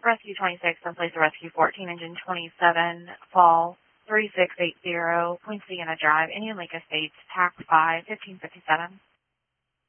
Rescue 26, in place of Rescue 14, Engine 27, fall 3680, Point Sienna Drive, Indian Lake Estates, TAC 5, 1557.